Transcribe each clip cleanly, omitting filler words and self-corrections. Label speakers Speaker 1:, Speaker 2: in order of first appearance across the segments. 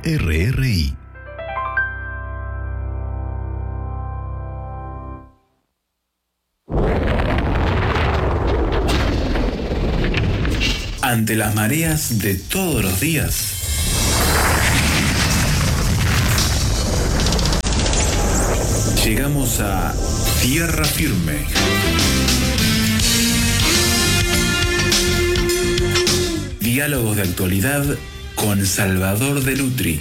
Speaker 1: RRI. Ante las mareas de todos los días, llegamos a tierra firme. Diálogos de actualidad con Salvador de Lutri.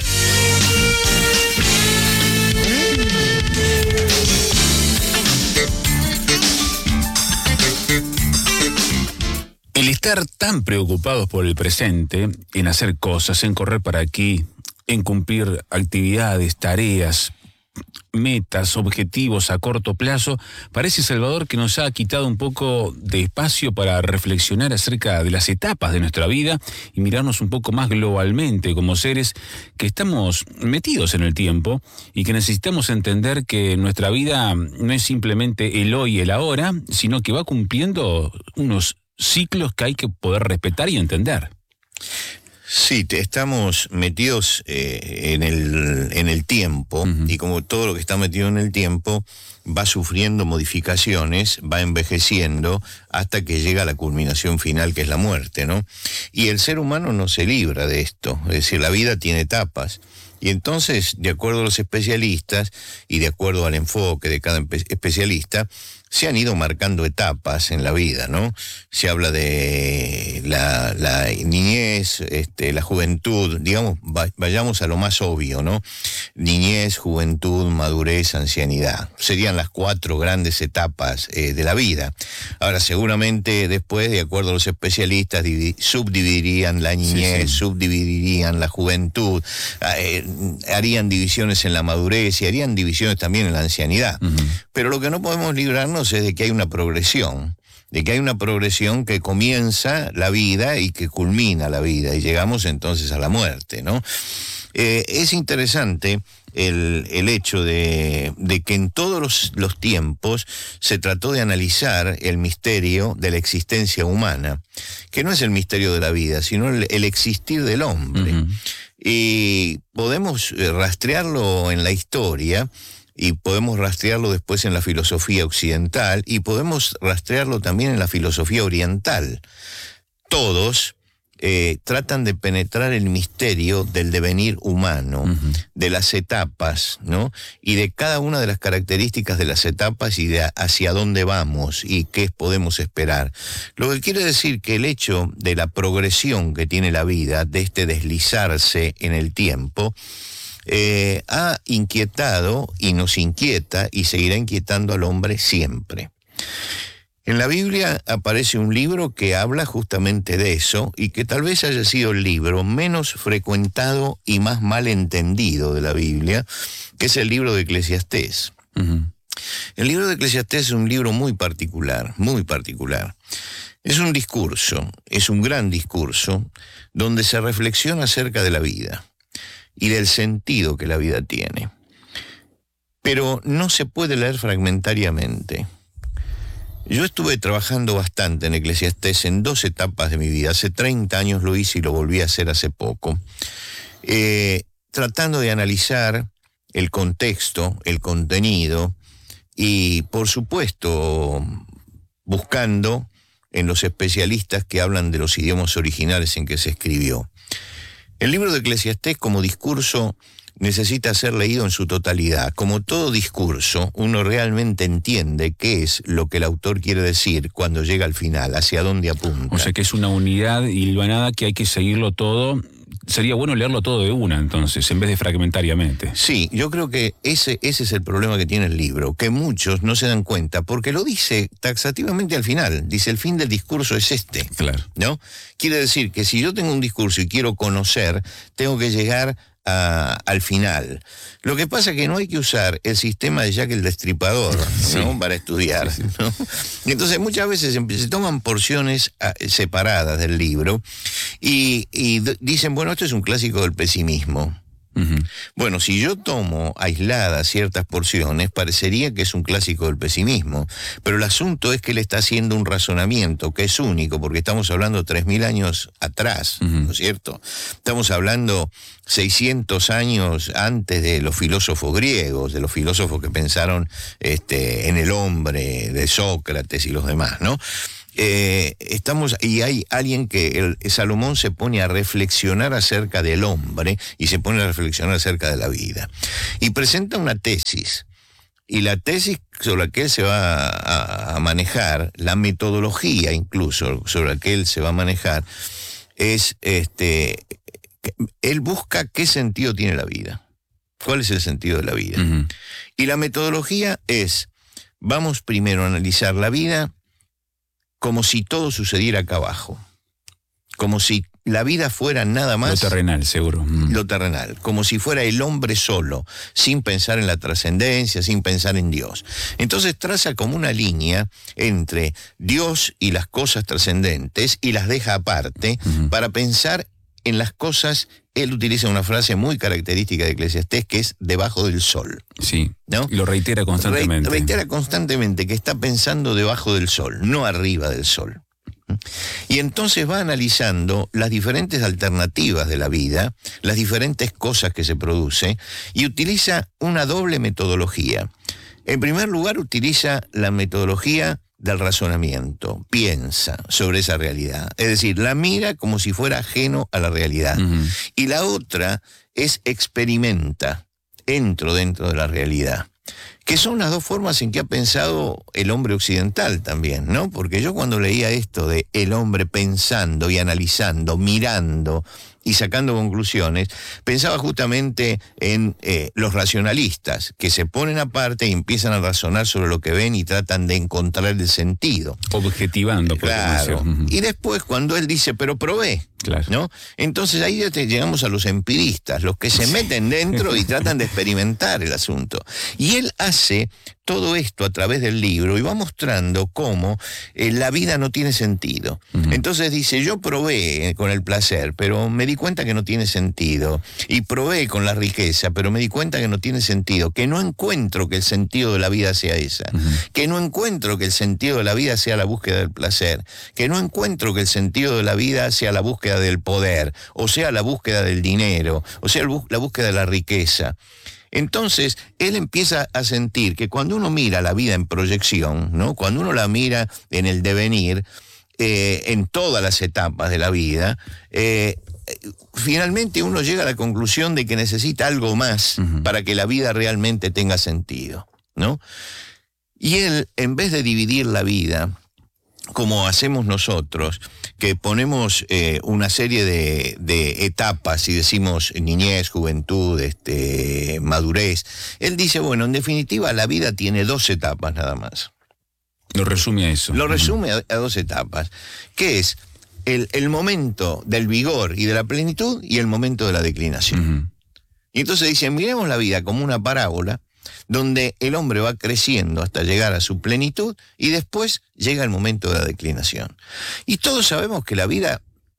Speaker 1: El estar tan preocupados por el presente, en hacer cosas, en correr para aquí, en cumplir actividades, tareas, metas, objetivos a corto plazo, parece, Salvador, que nos ha quitado un poco de espacio para reflexionar acerca de las etapas de nuestra vida y mirarnos un poco más globalmente como seres que estamos metidos en el tiempo y que necesitamos entender que nuestra vida no es simplemente el hoy y el ahora, sino que va cumpliendo unos ciclos que hay que poder respetar y entender.
Speaker 2: Sí, estamos metidos en el tiempo, y como todo lo que está metido en el tiempo va sufriendo modificaciones, va envejeciendo hasta que llega a la culminación final, que es la muerte, ¿no? Y el ser humano no se libra de esto, es decir, la vida tiene etapas. Y entonces, de acuerdo a los especialistas y de acuerdo al enfoque de cada especialista, se han ido marcando etapas en la vida, ¿no? Se habla de la niñez, la juventud, digamos, vayamos a lo más obvio, ¿no? Niñez, juventud, madurez, ancianidad. Serían las 4 grandes etapas de la vida. Ahora, seguramente después, de acuerdo a los especialistas, subdividirían la niñez, subdividirían la juventud, harían divisiones en la madurez y harían divisiones también en la ancianidad. Pero lo que no podemos librarnos es de que hay una progresión, que comienza la vida y que culmina la vida, y llegamos entonces a la muerte, ¿no? Es interesante el hecho de que en todos los tiempos se trató de analizar el misterio de la existencia humana, que no es el misterio de la vida, sino el existir del hombre. Y podemos rastrearlo en la historia, y podemos rastrearlo después en la filosofía occidental, y podemos rastrearlo también en la filosofía oriental. Todos tratan de penetrar el misterio del devenir humano, de las etapas, ¿no? Y de cada una de las características de las etapas y de hacia dónde vamos y qué podemos esperar. Lo que quiere decir que el hecho de la progresión que tiene la vida, de este deslizarse en el tiempo, ha inquietado y nos inquieta y seguirá inquietando al hombre siempre. En la Biblia aparece un libro que habla justamente de eso, y que tal vez haya sido el libro menos frecuentado y más mal entendido de la Biblia, que es el libro de Eclesiastés. El libro de Eclesiastés es un libro muy particular, muy particular. Es un discurso, es un gran discurso, donde se reflexiona acerca de la vida y del sentido que la vida tiene. Pero no se puede leer fragmentariamente. Yo estuve trabajando bastante en Eclesiastés en 2 etapas de mi vida. Hace 30 años lo hice y lo volví a hacer hace poco. Tratando de analizar el contexto, el contenido, y por supuesto buscando en los especialistas que hablan de los idiomas originales en que se escribió. El libro de Eclesiastés como discurso necesita ser leído en su totalidad. Como todo discurso, uno realmente entiende qué es lo que el autor quiere decir cuando llega al final, hacia dónde apunta.
Speaker 1: O sea que es una unidad hilvanada que hay que seguirlo todo. Sería bueno leerlo todo de una, entonces, en vez de fragmentariamente.
Speaker 2: Sí, yo creo que ese es el problema que tiene el libro, que muchos no se dan cuenta, porque lo dice taxativamente al final. Dice, el fin del discurso es este.
Speaker 1: Claro.
Speaker 2: ¿No? Quiere decir que si yo tengo un discurso y quiero conocer, tengo que llegar al final. Lo que pasa es que no hay que usar el sistema de Jack el Destripador, ¿no? Para estudiar, ¿no? Entonces muchas veces se toman porciones separadas del libro y dicen, bueno, esto es un clásico del pesimismo. Bueno, si yo tomo aisladas ciertas porciones, parecería que es un clásico del pesimismo, pero el asunto es que él está haciendo un razonamiento que es único, porque estamos hablando 3.000 años atrás, ¿no es cierto? Estamos hablando 600 años antes de los filósofos griegos, de los filósofos que pensaron en el hombre, de Sócrates y los demás, ¿no? Y hay alguien Salomón se pone a reflexionar acerca del hombre y se pone a reflexionar acerca de la vida. Y presenta una tesis. Y la tesis sobre la que él se va a manejar, la metodología incluso sobre la que él se va a manejar, es, él busca qué sentido tiene la vida. ¿Cuál es el sentido de la vida? Y la metodología es, vamos primero a analizar la vida como si todo sucediera acá abajo. Como si la vida fuera nada más...
Speaker 1: Lo terrenal, seguro.
Speaker 2: Lo terrenal. Como si fuera el hombre solo, sin pensar en la trascendencia, sin pensar en Dios. Entonces traza como una línea entre Dios y las cosas trascendentes y las deja aparte para pensar en las cosas. Él utiliza una frase muy característica de Eclesiastés que es debajo del sol.
Speaker 1: Sí,
Speaker 2: ¿no?
Speaker 1: Y lo reitera constantemente.
Speaker 2: Reitera constantemente que está pensando debajo del sol, no arriba del sol. Y entonces va analizando las diferentes alternativas de la vida, las diferentes cosas que se producen, y utiliza una doble metodología. En primer lugar, utiliza la metodología del razonamiento, piensa sobre esa realidad, es decir, la mira como si fuera ajeno a la realidad. Y la otra es experimenta, entro dentro de la realidad, que son las dos formas en que ha pensado el hombre occidental también, ¿no? Porque yo cuando leía esto de el hombre pensando y analizando, mirando y sacando conclusiones, pensaba justamente en los racionalistas, que se ponen aparte y empiezan a razonar sobre lo que ven y tratan de encontrar el sentido.
Speaker 1: Objetivando.
Speaker 2: Claro. Y después cuando él dice, pero probé,
Speaker 1: claro,
Speaker 2: ¿no? Entonces ahí ya llegamos a los empiristas, los que se meten dentro y tratan de experimentar el asunto. Y él hace todo esto a través del libro y va mostrando cómo la vida no tiene sentido. Entonces dice, yo probé con el placer, pero me di cuenta que no tiene sentido. Y probé con la riqueza, pero me di cuenta que no tiene sentido. Que no encuentro que el sentido de la vida sea esa. Que no encuentro que el sentido de la vida sea la búsqueda del placer. Que no encuentro que el sentido de la vida sea la búsqueda del poder, o sea la búsqueda del dinero, o sea la búsqueda de la riqueza. Entonces, él empieza a sentir que cuando uno mira la vida en proyección, ¿no? Cuando uno la mira en el devenir, en todas las etapas de la vida, finalmente uno llega a la conclusión de que necesita algo más para que la vida realmente tenga sentido, ¿no? Y él, en vez de dividir la vida como hacemos nosotros, que ponemos una serie de etapas y decimos niñez, juventud, madurez, él dice, bueno, en definitiva la vida tiene 2 etapas nada más.
Speaker 1: Lo resume a eso.
Speaker 2: Lo resume a 2 etapas, que es el momento del vigor y de la plenitud y el momento de la declinación. Y entonces dice, miremos la vida como una parábola donde el hombre va creciendo hasta llegar a su plenitud y después llega el momento de la declinación. Y todos sabemos que la vida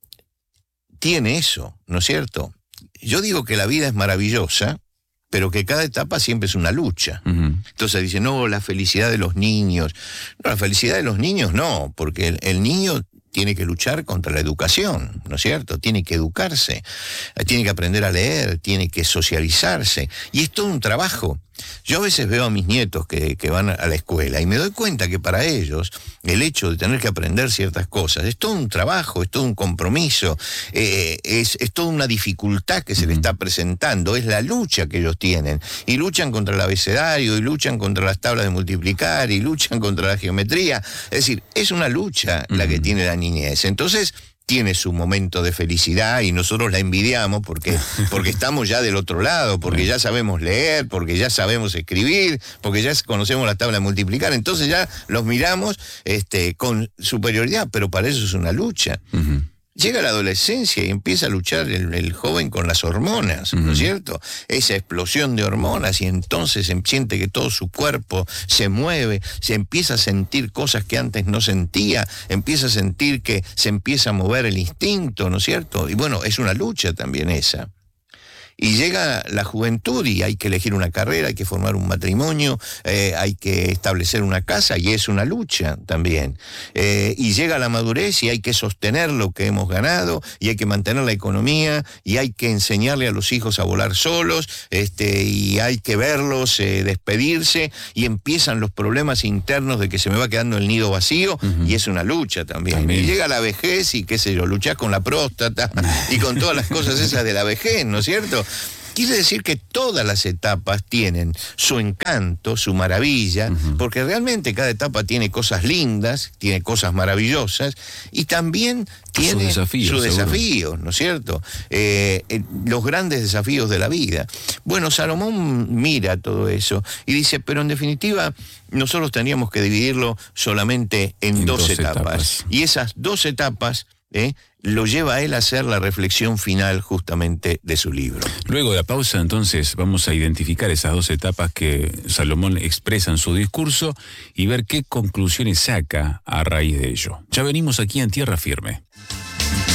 Speaker 2: tiene eso, ¿no es cierto? Yo digo que la vida es maravillosa, pero que cada etapa siempre es una lucha. Entonces dice, no, la felicidad de los niños. No, la felicidad de los niños no, porque el niño tiene que luchar contra la educación, ¿no es cierto? Tiene que educarse, tiene que aprender a leer, tiene que socializarse, y es todo un trabajo. Yo a veces veo a mis nietos que van a la escuela y me doy cuenta que para ellos el hecho de tener que aprender ciertas cosas es todo un trabajo, es todo un compromiso, es toda una dificultad que se les está presentando, es la lucha que ellos tienen, y luchan contra el abecedario, y luchan contra las tablas de multiplicar, y luchan contra la geometría. Es decir, es una lucha la que tiene la niñez. Entonces tiene su momento de felicidad y nosotros la envidiamos porque estamos ya del otro lado, porque ya sabemos leer, porque ya sabemos escribir, porque ya conocemos la tabla de multiplicar, entonces ya los miramos con superioridad, pero para eso es una lucha. Llega la adolescencia y empieza a luchar el joven con las hormonas, ¿no es cierto? Esa explosión de hormonas, y entonces siente que todo su cuerpo se mueve, se empieza a sentir cosas que antes no sentía, empieza a sentir que se empieza a mover el instinto, ¿no es cierto? Y bueno, es una lucha también esa. Y llega la juventud y hay que elegir una carrera, hay que formar un matrimonio, hay que establecer una casa, y es una lucha también. Y llega la madurez y hay que sostener lo que hemos ganado, y hay que mantener la economía, y hay que enseñarle a los hijos a volar solos, y hay que verlos despedirse, y empiezan los problemas internos de que se me va quedando el nido vacío, y es una lucha también. Y llega la vejez y qué sé yo, luchás con la próstata y con todas las cosas esas de la vejez, ¿no es cierto? Quiere decir que todas las etapas tienen su encanto, su maravilla, porque realmente cada etapa tiene cosas lindas, tiene cosas maravillosas, y también tiene sus desafíos, ¿no es cierto? Los grandes desafíos de la vida. Bueno, Salomón mira todo eso y dice, pero en definitiva nosotros tendríamos que dividirlo solamente en dos etapas. Y esas dos etapas lo lleva a él a hacer la reflexión final justamente de su libro.
Speaker 1: Luego de la pausa, entonces, vamos a identificar esas dos etapas que Salomón expresa en su discurso y ver qué conclusiones saca a raíz de ello. Ya venimos aquí en Tierra Firme.